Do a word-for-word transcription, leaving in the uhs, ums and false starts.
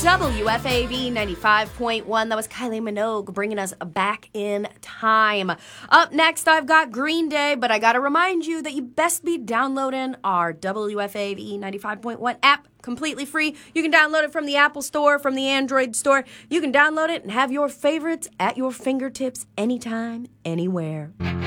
W F A V ninety-five point one. That was Kylie Minogue bringing us back in time. Up next, I've got Green Day, but I got to remind you that you best be downloading our W F A V ninety-five point one app completely free. You can download it from the Apple Store, from the Android Store. You can download it and have your favorites at your fingertips anytime, anywhere.